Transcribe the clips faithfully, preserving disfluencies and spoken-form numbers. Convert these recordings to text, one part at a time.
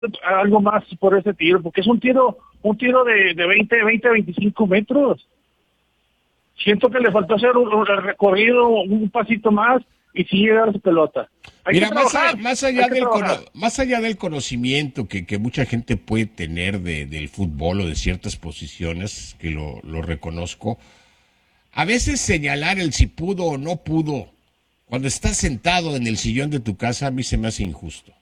algo más por ese tiro, porque es un tiro, un tiro de, de veinte, veinte a veinticinco metros. Siento que le faltó hacer un, un recorrido, un pasito más, y sí llegar a su pelota. Hay Mira, que más, trabajar, allá, más, allá hay que del cono, trabajar. más allá del conocimiento que, que mucha gente puede tener de, del fútbol o de ciertas posiciones, que lo, lo reconozco, a veces señalar el si pudo o no pudo, cuando estás sentado en el sillón de tu casa, a mí se me hace injusto.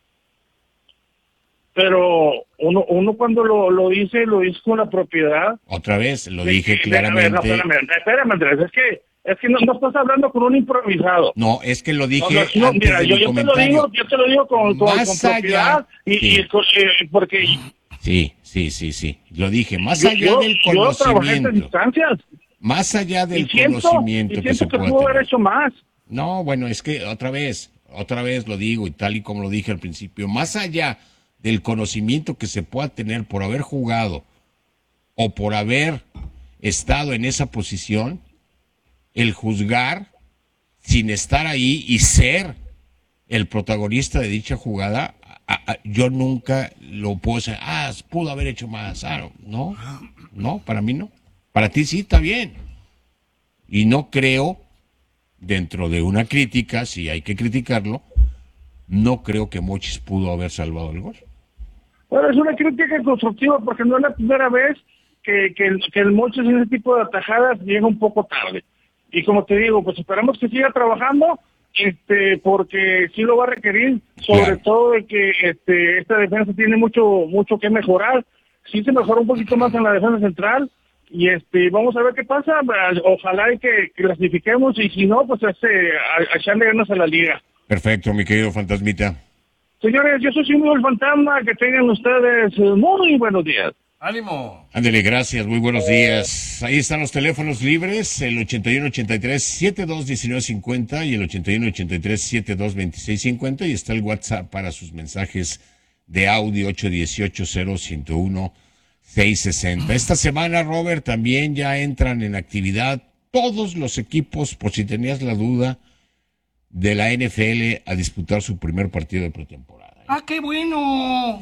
Pero uno, uno cuando lo, lo dice, lo dice con la propiedad. Otra vez, lo de dije que- de- a ver, no, claramente. espérame, espérame, Andrés, es que, es que no, no estás hablando con un improvisado. No, es que lo No, no, dije no, antes mira, de yo, mi yo te lo digo, comentario. yo te lo digo con, con, con Más allá, propiedad y, sí, y con- eh, porque sí, sí, sí, sí, lo dije, más yo, allá yo, del yo trabajé en estas conocimiento, instancias más allá y del siento, y conocimiento que se siento que pueda pudo haber tener. hecho más. No, bueno, es que otra vez, otra vez lo digo y tal y como lo dije al principio, más allá del conocimiento que se pueda tener por haber jugado o por haber estado en esa posición, el juzgar sin estar ahí y ser el protagonista de dicha jugada, a, a, yo nunca lo puedo decir, ah, pudo haber hecho más, ah, no, no, para mí no. Para ti sí, está bien. Y no creo, dentro de una crítica, si hay que criticarlo, no creo que Mochis pudo haber salvado el gol. Bueno, es una crítica constructiva porque no es la primera vez que, que, el, que el Mochis en ese tipo de atajadas llega un poco tarde. Y como te digo, pues esperamos que siga trabajando, este, porque sí lo va a requerir, sobre Claro. todo de que este, esta defensa tiene mucho, mucho que mejorar. Sí se mejoró un poquito más en la defensa central, y este, vamos a ver qué pasa. Ojalá y que, que clasifiquemos, y si no, pues este, a, a echarle ganas a la liga. Perfecto, mi querido Fantasmita. Señores, yo soy Simón el Fantasma, que tengan ustedes muy buenos días. ¡Ánimo! Ándele, gracias, muy buenos días. Ahí están los teléfonos libres, el ochenta y uno ochenta y tres setenta y dos diecinueve cincuenta y el ochenta y uno ochenta y tres setenta y dos veintiséis cincuenta, y está el WhatsApp para sus mensajes de audio ocho uno ocho cero uno uno seis seis cero. Esta semana, Robert, también ya entran en actividad todos los equipos, por si tenías la duda, de la N F L a disputar su primer partido de pretemporada. ¡Ah, qué bueno!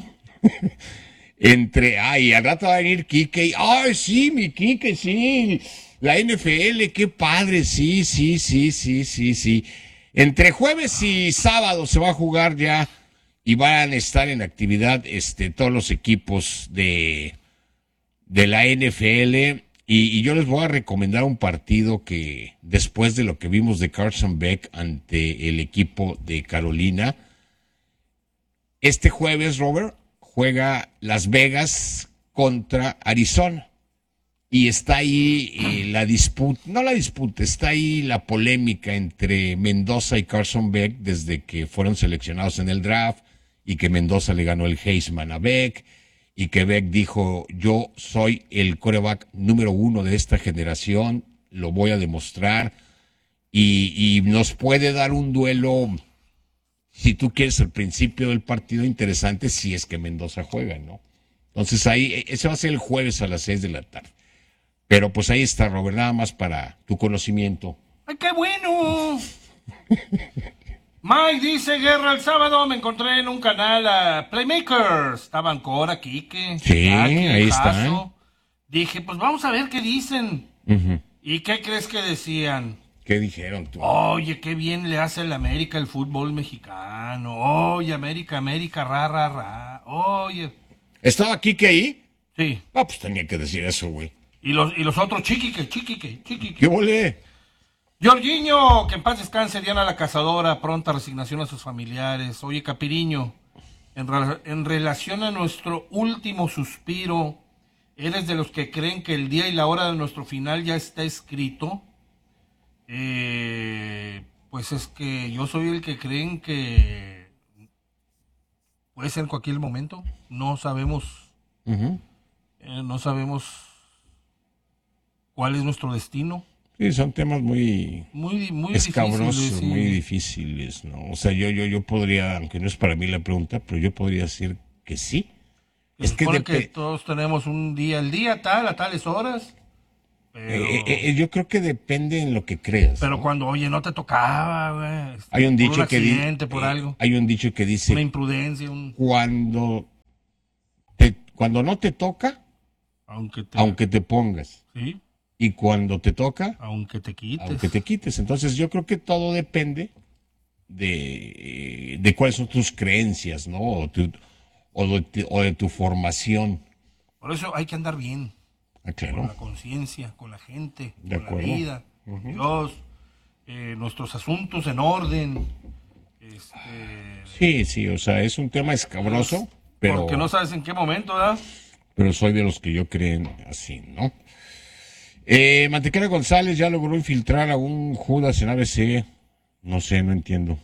Entre, ay, al rato va a venir Quique, y, ay, sí, mi Quique, sí, la N F L, qué padre, sí, sí, sí, sí, sí, sí. Entre jueves y sábado se va a jugar ya y van a estar en actividad este, todos los equipos de, de la N F L, y, y yo les voy a recomendar un partido que después de lo que vimos de Carson Beck ante el equipo de Carolina, este jueves, Robert, juega Las Vegas contra Arizona. Y está ahí eh, la disputa, no la disputa, está ahí la polémica entre Mendoza y Carson Beck desde que fueron seleccionados en el draft, y que Mendoza le ganó el Heisman a Beck, y que Beck dijo, yo soy el quarterback número uno de esta generación, lo voy a demostrar, y, y nos puede dar un duelo, si tú quieres, al principio del partido interesante, si es que Mendoza juega, ¿no? Entonces ahí, ese va a ser el jueves a las seis de la tarde. Pero pues ahí está, Robert, nada más para tu conocimiento. ¡Ay, qué bueno! Mike dice, Guerra, el sábado me encontré en un canal a Playmakers. Estaban Cora, Quique, Sí, Jackie, ahí Jaso. están. Dije, pues vamos a ver qué dicen. Uh-huh. ¿Y qué crees que decían? ¿Qué dijeron tú? Oye, qué bien le hace el América el fútbol mexicano. Oye, América, América, ra, ra, ra. Oye. ¿Estaba Quique ahí? Sí. Ah, pues tenía que decir eso, güey. Y los, y los otros, chiquique, chiquique, chiquique. ¿Qué volé? Jorginho, que en paz descanse, Diana la Cazadora, pronta resignación a sus familiares. Oye, Capiriño, en, re- en relación a nuestro último suspiro, ¿eres de los que creen que el día y la hora de nuestro final ya está escrito? Eh, pues es que yo soy el que creen que puede ser en cualquier momento. No sabemos, Uh-huh. eh, no sabemos cuál es nuestro destino. Sí, son temas muy Muy, muy escabrosos, difíciles, sí. muy difíciles, ¿no? O sea, yo, yo, yo podría, aunque no es para mí la pregunta, pero yo podría decir que sí. Se Es que, supone depe- que todos tenemos un día al día, tal, a tales horas. Pero, eh, eh, eh, yo creo que depende en lo que creas. pero ¿no? cuando, oye, no te tocaba, güey. Hay un por dicho un que di- accidente, por eh, algo. hay un dicho que dice, Una imprudencia, un... cuando cuando no te toca, Aunque te, aunque te pongas. ¿sí? Y cuando te toca, Aunque te quites. aunque te quites. Entonces yo creo que todo depende de, de cuáles son tus creencias, ¿no? O, tu, o, de, o de tu formación. Por eso hay que andar bien. Ah, claro. Con la conciencia, con la gente, De con acuerdo. la vida, uh-huh. Dios, eh, nuestros asuntos en orden. Este, sí, sí, o sea, es un tema escabroso, pero... Porque no sabes en qué momento, ¿verdad? Pero soy de los que yo creen así, ¿no? Eh, Mantequera González ya logró infiltrar a un Judas en A B C. No sé, no entiendo.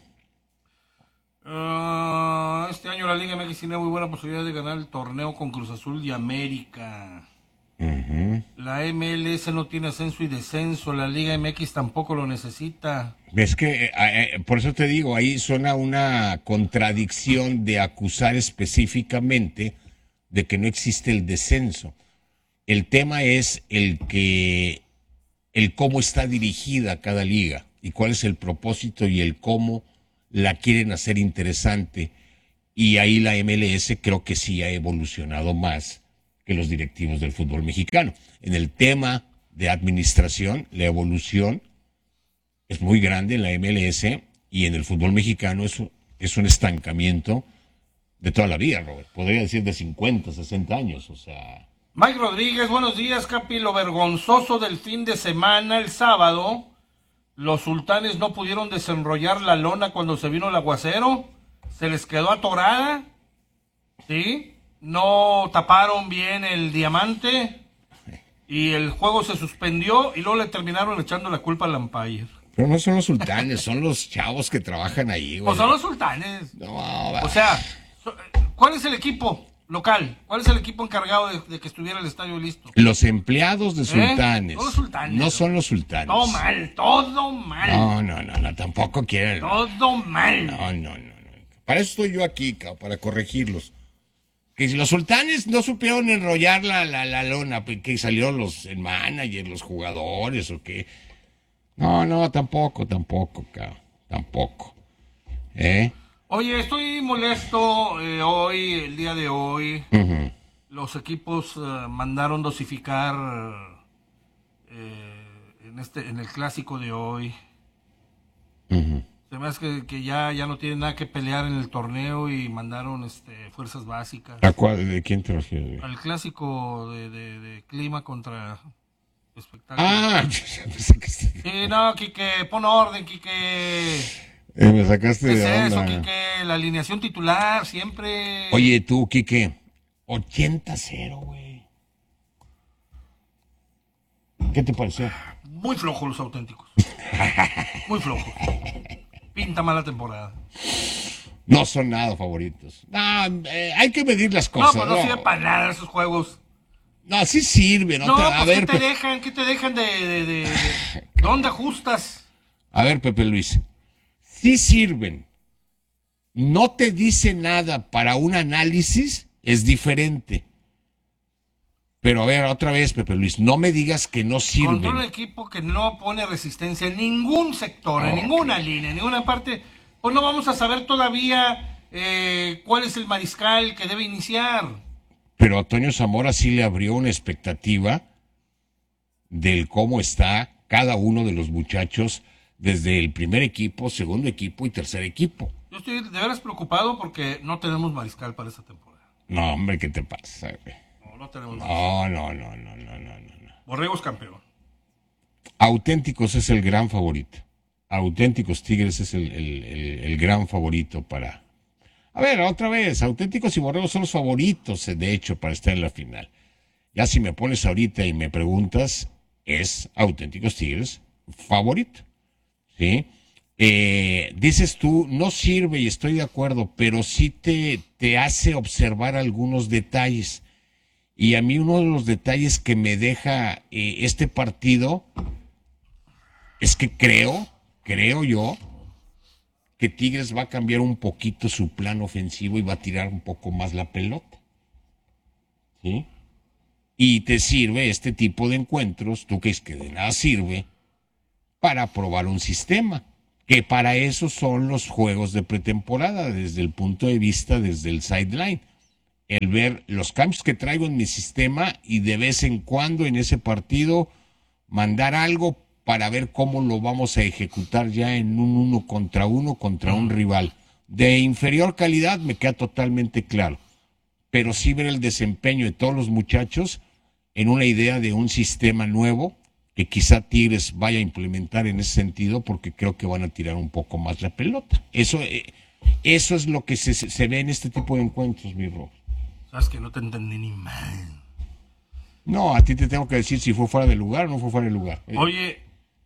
Uh, este año la Liga M X tiene muy buena posibilidad de ganar el torneo con Cruz Azul y América. Uh-huh. La M L S no tiene ascenso y descenso, la Liga M X tampoco lo necesita. Es que, eh, eh, por eso te digo, ahí suena una contradicción de acusar específicamente de que no existe el descenso. El tema es el que, el cómo está dirigida cada liga y cuál es el propósito y el cómo la quieren hacer interesante. Y ahí la M L S creo que sí ha evolucionado más que los directivos del fútbol mexicano. En el tema de administración, la evolución es muy grande en la M L S y en el fútbol mexicano es un, es un estancamiento de toda la vida, Robert. Podría decir de cincuenta, sesenta años, o sea... Mike Rodríguez, buenos días, Capi. Lo vergonzoso del fin de semana, el sábado, los sultanes no pudieron desenrollar la lona cuando se vino el aguacero, se les quedó atorada, ¿sí? No taparon bien el diamante y el juego se suspendió y luego le terminaron echando la culpa al umpire. Pero no son los sultanes, son los chavos que trabajan ahí, güey. Pues son los sultanes. No, va. O sea, ¿cuál es el equipo local? ¿Cuál es el equipo encargado de, de que estuviera el estadio listo? Los empleados de sultanes. ¿Eh? Son los sultanes. No son los sultanes. Todo mal, todo mal. No, no, no, no, tampoco quieren. Todo mal. No, no, no, no. Para eso estoy yo aquí, cabrón, para corregirlos. Que si los sultanes no supieron enrollar la, la, la lona, que salieron los el manager, los jugadores o qué. No, no, tampoco, tampoco, cabrón, tampoco. ¿Eh? Oye, estoy molesto eh, hoy, el día de hoy. Uh-huh. Los equipos uh, mandaron dosificar eh, en este en el clásico de hoy. Uh-huh. Se me hace que, que ya, ya no tienen nada que pelear en el torneo y mandaron este fuerzas básicas. ¿A cuál, ¿De quién te refieres? Al clásico de, de, de clima contra espectáculo. Ah, ya me sacaste. Sí, no, Quique, pon orden, Quique. Eh, me sacaste ¿Qué de es onda. eso, Quique? La alineación titular, siempre. Oye, tú, Quique, ochenta cero, güey. ¿Qué te pareció? Muy flojos los auténticos. Muy flojos. Pinta mala temporada. No son nada favoritos. No, eh, hay que medir las cosas. No, pues no, no sirve para nada esos juegos. No, sí sirven. No, Otra, pues a ver, ¿qué te Pe- dejan? ¿Qué te dejan de, de, de, de- ¿Dónde ajustas? a ver, Pepe Luis. Sí sirven. No te dice nada para un análisis, es diferente. Pero a ver, otra vez, Pepe Luis, no me digas que no sirven. Contra un equipo que no pone resistencia en ningún sector, en Ok. ninguna línea, en ninguna parte, pues no vamos a saber todavía eh, cuál es el mariscal que debe iniciar. Pero a Toño Zamora sí le abrió una expectativa del cómo está cada uno de los muchachos desde el primer equipo, segundo equipo y tercer equipo. Yo estoy de veras preocupado porque no tenemos mariscal para esta temporada. No, hombre, ¿qué te pasa, güey? No, no tenemos mariscal. No, no, no, no, no, no, no. no. Borregos campeón. Auténticos es el gran favorito. Auténticos Tigres es el, el, el, el gran favorito para... A ver, otra vez, Auténticos y Borregos son los favoritos, de hecho, para estar en la final. Ya si me pones ahorita y me preguntas, es Auténticos Tigres favorito. ¿Sí? Eh, dices tú, no sirve y estoy de acuerdo, pero sí te, te hace observar algunos detalles. Y a mí uno de los detalles que me deja eh, este partido es que creo, creo yo, que Tigres va a cambiar un poquito su plan ofensivo y va a tirar un poco más la pelota. ¿Sí? Y te sirve este tipo de encuentros, tú crees que de nada sirve, para probar un sistema, que para eso son los juegos de pretemporada, desde el punto de vista, desde el sideline. el ver los cambios que traigo en mi sistema y de vez en cuando en ese partido mandar algo para ver cómo lo vamos a ejecutar ya en un uno contra uno contra un rival. De inferior calidad me queda totalmente claro, pero sí ver el desempeño de todos los muchachos en una idea de un sistema nuevo que quizá Tigres vaya a implementar en ese sentido, porque creo que van a tirar un poco más la pelota. Eso, eh, eso es lo que se, se ve en este tipo de encuentros, mi Rob. Sabes que no te entendí ni mal. No, a ti te tengo que decir si fue fuera de lugar o no fue fuera de lugar. Oye,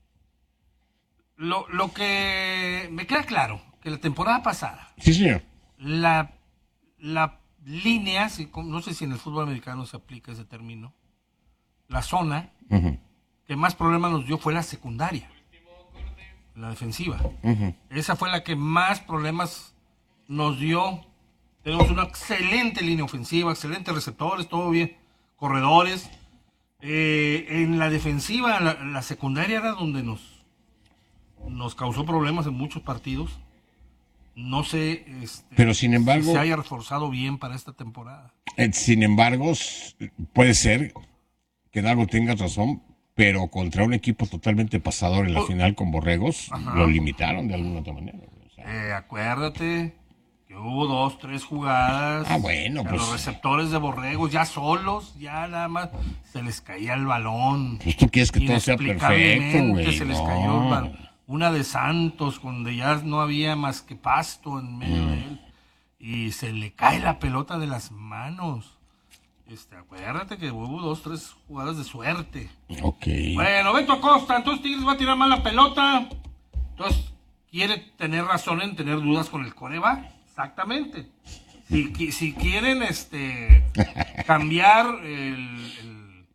lo, lo que me queda claro, que la temporada pasada, sí, señor, la, la línea, no sé si en el fútbol americano se aplica ese término, la zona uh-huh. que más problemas nos dio fue la secundaria, la defensiva. Uh-huh. Esa fue la que más problemas nos dio. Tenemos una excelente línea ofensiva, excelentes receptores, todo bien, corredores. Eh, en la defensiva, la, la secundaria era donde nos, nos causó problemas en muchos partidos. No sé este, pero sin embargo, si se haya reforzado bien para esta temporada. Eh, sin embargo, puede ser que Dago tenga razón, pero contra un equipo totalmente pasador en la oh. final con Borregos, ajá, lo limitaron de alguna otra manera. O sea, eh, acuérdate que hubo dos, tres jugadas. Ah, bueno, pues. Los receptores de Borregos ya solos, ya nada más se les caía el balón. Pues tú quieres que todo sea perfecto, güey. Se les no. cayó el balón. Una de Santos, donde ya no había más que pasto en medio mm. de él. Y se le cae la pelota de las manos. Este, acuérdate que hubo dos, tres jugadas de suerte. Ok. Bueno, Beto Acosta, entonces Tigres va a tirar mal la pelota. Entonces, ¿quiere tener razón en tener dudas con el coreback? Exactamente. Si, si quieren este cambiar el, el,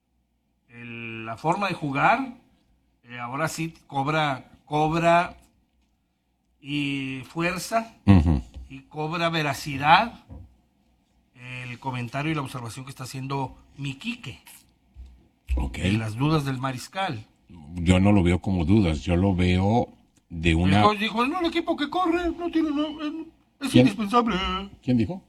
el, la forma de jugar, eh, ahora sí cobra, cobra y fuerza uh-huh. y cobra veracidad el comentario y la observación que está haciendo mi Quique. Okay. En las dudas del mariscal. Yo no lo veo como dudas, yo lo veo de una... Dijo, dijo no, el equipo que corre no tiene... No, es ¿Quién? indispensable. ¿Quién dijo?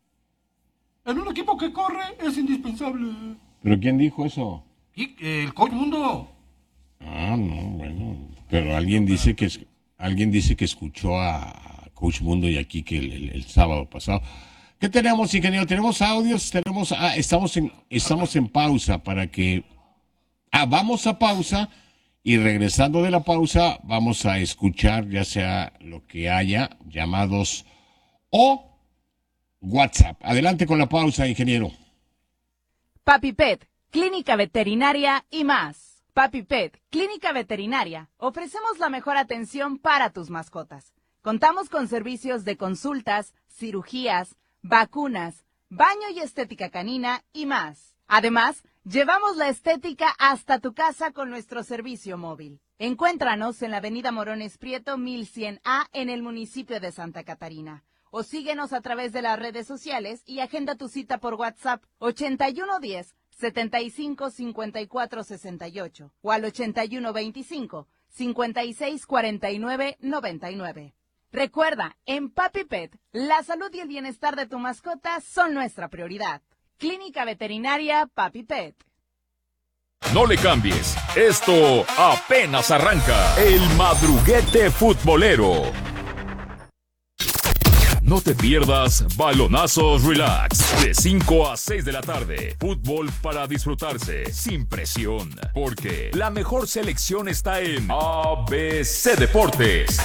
En un equipo que corre es indispensable. ¿Pero quién dijo eso? Y el Coach Mundo. Ah, no, bueno. Pero alguien dice que alguien dice que escuchó a Coach Mundo y aquí que el, el, el sábado pasado. ¿Qué tenemos, ingeniero? Tenemos audios, tenemos, ah, estamos en, estamos en pausa para que, ah, vamos a pausa y regresando de la pausa vamos a escuchar ya sea lo que haya, llamados o WhatsApp. Adelante con la pausa, ingeniero. Papi Pet, clínica veterinaria y más. Papi Pet, clínica veterinaria. Ofrecemos la mejor atención para tus mascotas. Contamos con servicios de consultas, cirugías, vacunas, baño y estética canina y más. Además, llevamos la estética hasta tu casa con nuestro servicio móvil. Encuéntranos en la avenida Morones Prieto mil cien A en el municipio de Santa Catarina. O síguenos a través de las redes sociales y agenda tu cita por WhatsApp ochenta y uno diez, setenta y cinco, cincuenta y cuatro sesenta y ocho o al ochenta y uno veinticinco, cincuenta y seis cuarenta y nueve noventa y nueve. Recuerda, en Papi Pet, la salud y el bienestar de tu mascota son nuestra prioridad. Clínica Veterinaria Papi Pet. No le cambies, esto apenas arranca. El madruguete futbolero. No te pierdas Balonazos Relax, de cinco a seis de la tarde. Fútbol para disfrutarse, sin presión, porque la mejor selección está en A B C Deportes.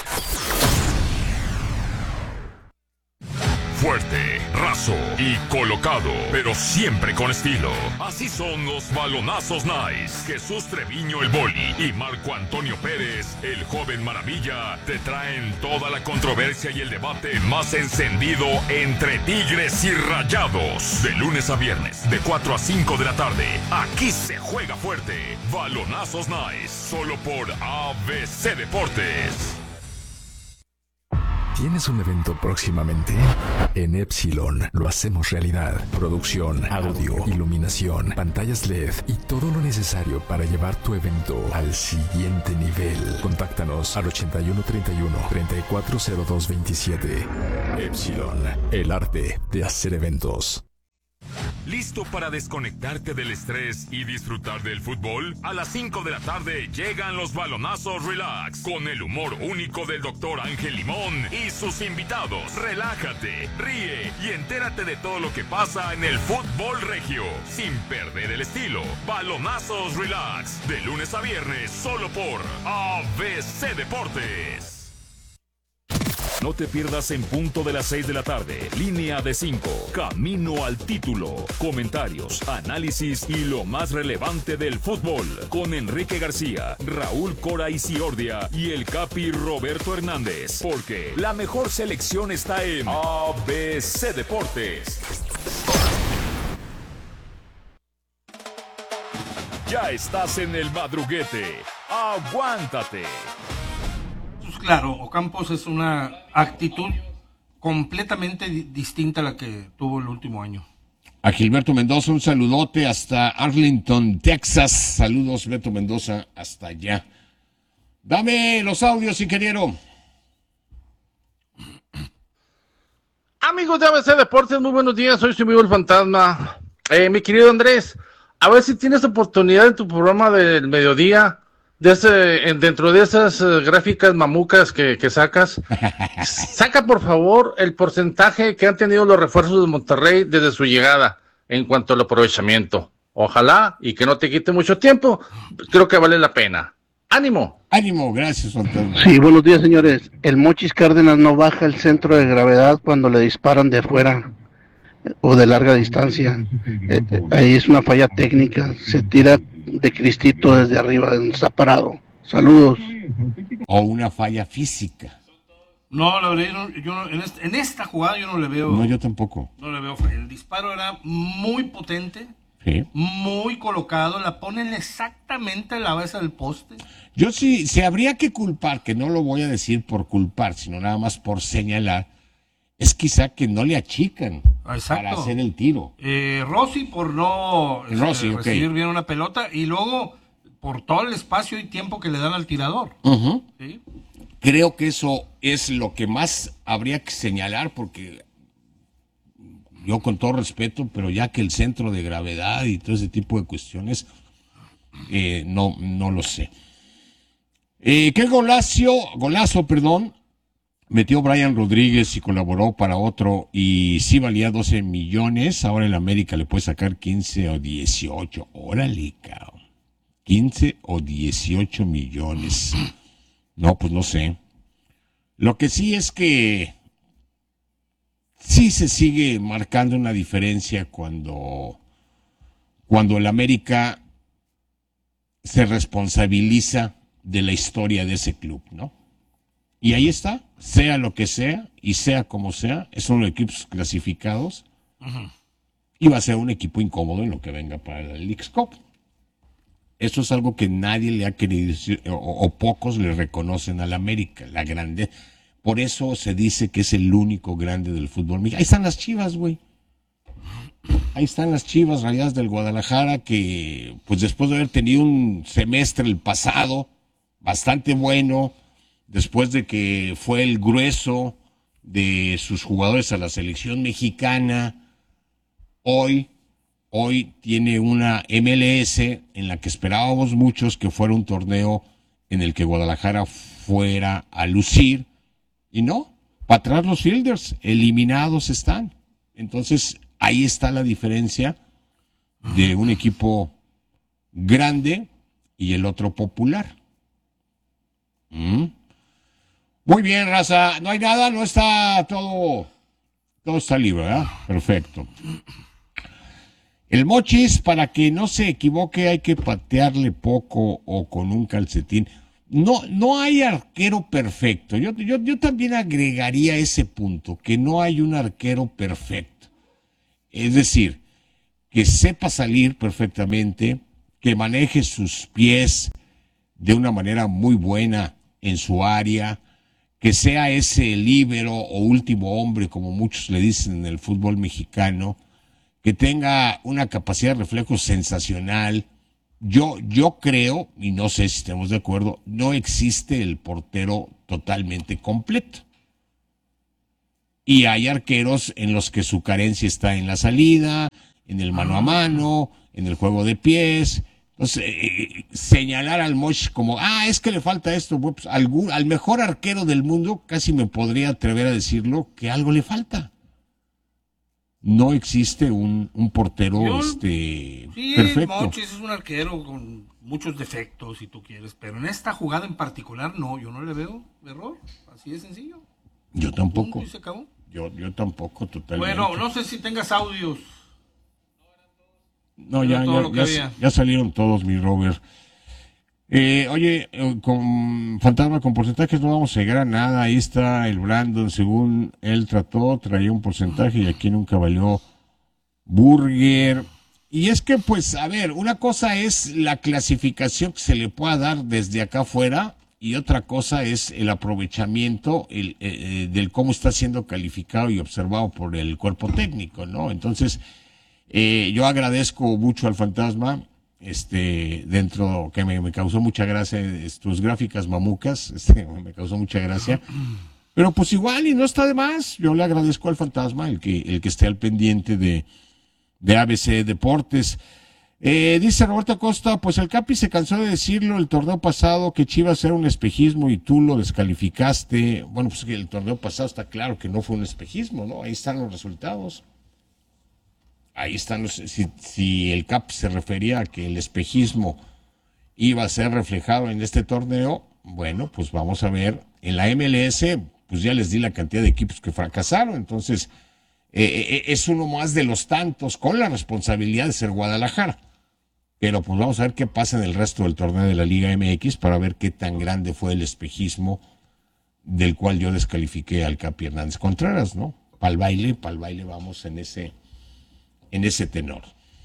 Fuerte, raso y colocado, pero siempre con estilo. Así son los Balonazos Nice. Jesús Treviño el Boli y Marco Antonio Pérez, el joven maravilla, te traen toda la controversia y el debate más encendido entre Tigres y Rayados. De lunes a viernes, de cuatro a cinco de la tarde. Aquí se juega fuerte. Balonazos Nice, solo por A B C Deportes. ¿Tienes un evento próximamente? En Epsilon lo hacemos realidad. Producción, audio, iluminación, pantallas L E D y todo lo necesario para llevar tu evento al siguiente nivel. Contáctanos al ochenta y uno treinta y uno, treinta y cuatro cero dos veintisiete. Epsilon, el arte de hacer eventos. ¿Listo para desconectarte del estrés y disfrutar del fútbol? A las cinco de la tarde llegan los balonazos relax con el humor único del doctor Ángel Limón y sus invitados. Relájate, ríe y entérate de todo lo que pasa en el fútbol regio sin perder el estilo. Balonazos relax de lunes a viernes solo por A B C Deportes. No te pierdas en punto de las seis de la tarde. Línea de cinco. Camino al título. Comentarios, análisis y lo más relevante del fútbol. Con Enrique García, Raúl Cora Isiordia y el Capi Roberto Hernández. Porque la mejor selección está en A B C Deportes. Ya estás en el madruguete. Aguántate. Claro, Ocampos es una actitud completamente di- distinta a la que tuvo el último año. A Gilberto Mendoza, un saludote hasta Arlington, Texas. Saludos, Beto Mendoza, hasta allá. Dame los audios, ingeniero. Amigos de A B C Deportes, muy buenos días. Soy su amigo el Fantasma. Eh, mi querido Andrés, a ver si tienes oportunidad en tu programa del mediodía. De ese, en, dentro de esas uh, gráficas mamucas que, que sacas, saca por favor el porcentaje que han tenido los refuerzos de Monterrey desde su llegada en cuanto al aprovechamiento. Ojalá y que no te quite mucho tiempo, creo que vale la pena. ¡Ánimo! Ánimo, gracias, Fantasma. Sí, buenos días, señores. El Mochis Cárdenas no baja el centro de gravedad cuando le disparan de fuera o de larga distancia. Eh, eh, ahí es una falla técnica. Se tira de Cristito desde arriba, está parado. Saludos. O una falla física. No, la verdad, yo, no, yo no, en, este, en esta jugada yo no le veo. No, yo tampoco. No le veo falla. El disparo era muy potente, Sí. muy colocado. La ponen exactamente a la base del poste. Yo sí, se habría que culpar, que no lo voy a decir por culpar, sino nada más por señalar, es quizá que no le achican Exacto. para hacer el tiro. Eh, Rossi por no este, Rossi, recibir ok. bien una pelota y luego por todo el espacio y tiempo que le dan al tirador. Uh-huh. ¿Sí? Creo que eso es lo que más habría que señalar, porque yo con todo respeto, pero ya que el centro de gravedad y todo ese tipo de cuestiones, eh, no, no lo sé. Eh, ¿Qué golazo, golazo, perdón, metió Brian Rodríguez y colaboró para otro y sí valía doce millones? Ahora el América le puede sacar quince o dieciocho. Órale, cabrón. quince o dieciocho millones. No, pues no sé. Lo que sí es que sí se sigue marcando una diferencia cuando, cuando el América se responsabiliza de la historia de ese club, ¿no? Y ahí está, sea lo que sea y sea como sea, es uno de los equipos clasificados. Uh-huh. Y va a ser un equipo incómodo en lo que venga para la Leagues Cup. Eso es algo que nadie le ha querido decir, o, o pocos le reconocen al América, la grande. Por eso se dice que es el único grande del fútbol mexicano. Ahí están las Chivas, güey. Ahí están las Chivas Rayadas del Guadalajara, que pues después de haber tenido un semestre el pasado bastante bueno, después de que fue el grueso de sus jugadores a la selección mexicana, hoy, hoy tiene una M L S en la que esperábamos muchos que fuera un torneo en el que Guadalajara fuera a lucir, y no, para atrás los Fielders, eliminados están. Entonces, ahí está la diferencia de un equipo grande y el otro popular. ¿Mm? Muy bien, raza. No hay nada, no está todo, todo está libre, ¿verdad? Perfecto. El Mochis, para que no se equivoque, hay que patearle poco o con un calcetín. No, no hay arquero perfecto. Yo, yo, yo también agregaría ese punto, que no hay un arquero perfecto. Es decir, que sepa salir perfectamente, que maneje sus pies de una manera muy buena en su área, que sea ese líbero o último hombre, como muchos le dicen en el fútbol mexicano, que tenga una capacidad de reflejo sensacional. Yo, yo creo, y no sé si estamos de acuerdo, no existe el portero totalmente completo. Y hay arqueros en los que su carencia está en la salida, en el mano a mano, en el juego de pies. Entonces, eh, señalar al Moch como, ah, es que le falta esto, pues, algún, al mejor arquero del mundo, casi me podría atrever a decirlo, que algo le falta. No existe un, un portero Yo, este sí, perfecto. Mochis es un arquero con muchos defectos, si tú quieres, pero en esta jugada en particular, no, yo no le veo error, así de sencillo. Yo tampoco. Punto y se acabó. Yo, yo tampoco, totalmente. Bueno, no sé si tengas audios. No, ya, ya, ya, ya salieron todos, mi Robert. Eh, oye, eh, con Fantasma, con porcentajes no vamos a llegar a nada. Ahí está el Brandon, según él trató, traía un porcentaje y aquí nunca valió burger. Y es que, pues, a ver, una cosa es la clasificación que se le pueda dar desde acá afuera y otra cosa es el aprovechamiento el, eh, del cómo está siendo calificado y observado por el cuerpo técnico, ¿no? Entonces, eh, yo agradezco mucho al Fantasma. Este, dentro, que me, me causó mucha gracia, tus gráficas mamucas, este, me causó mucha gracia, pero pues igual y no está de más, yo le agradezco al Fantasma el que, el que esté al pendiente de, de A B C Deportes. Eh, dice Roberto Acosta, pues el Capi se cansó de decirlo el torneo pasado, que Chivas era un espejismo y tú lo descalificaste. Bueno, pues que el torneo pasado está claro que no fue un espejismo, ¿no? Ahí están los resultados. Ahí están los, si, si el Cap se refería a que el espejismo iba a ser reflejado en este torneo, bueno, pues vamos a ver, en la M L S, pues ya les di la cantidad de equipos que fracasaron, entonces eh, eh, es uno más de los tantos con la responsabilidad de ser Guadalajara, pero pues vamos a ver qué pasa en el resto del torneo de la Liga M X para ver qué tan grande fue el espejismo del cual yo descalifiqué al Capi Hernández Contreras, ¿no? Pa'l baile, pa'l baile vamos en ese... en ese tenor.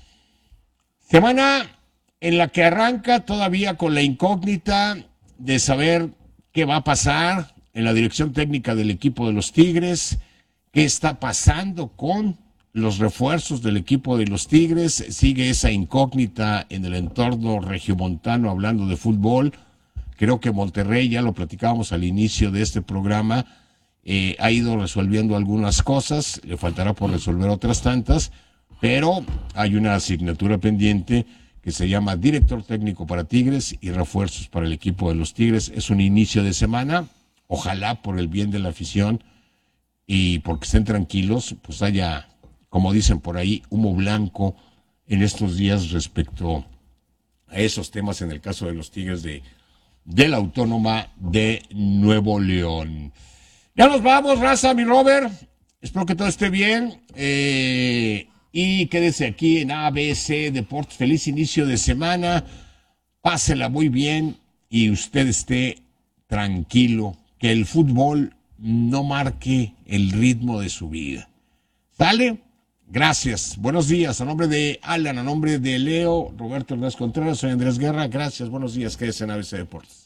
Semana en la que arranca todavía con la incógnita de saber qué va a pasar en la dirección técnica del equipo de los Tigres, qué está pasando con los refuerzos del equipo de los Tigres, sigue esa incógnita en el entorno regiomontano hablando de fútbol. Creo que Monterrey, ya lo platicábamos al inicio de este programa, eh, ha ido resolviendo algunas cosas, le faltará por resolver otras tantas, pero hay una asignatura pendiente que se llama Director Técnico para Tigres y refuerzos para el equipo de los Tigres. Es un inicio de semana, ojalá por el bien de la afición y porque estén tranquilos, pues haya, como dicen por ahí, humo blanco en estos días respecto a esos temas en el caso de los Tigres de, de la Autónoma de Nuevo León. Ya nos vamos, raza, mi Robert. Espero que todo esté bien. Eh... Y quédese aquí en A B C Deportes. Feliz inicio de semana. Pásela muy bien y usted esté tranquilo. Que el fútbol no marque el ritmo de su vida. ¿Sale? Gracias. Buenos días. A nombre de Alan, a nombre de Leo, Roberto Hernández Contreras, soy Andrés Guerra. Gracias. Buenos días. Quédese en A B C Deportes.